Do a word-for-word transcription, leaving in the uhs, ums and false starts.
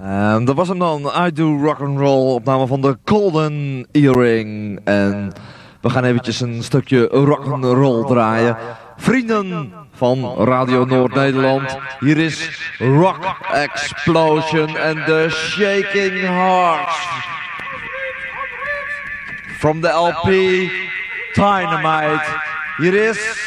En dat was hem dan, I Do Rock and Roll, opname van de Golden Earring. En we gaan eventjes een stukje rock and roll draaien. Vrienden van Radio Noord-Nederland, hier is Rock Explosion and the Shaking Hearts. From the L P Dynamite, hier is